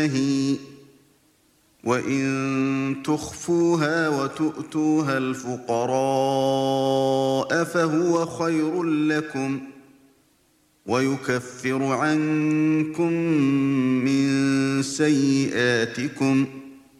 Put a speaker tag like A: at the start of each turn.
A: وإن تخفوها وتؤتوها الفقراء فهو خير لكم ويكفر عنكم من سيئاتكم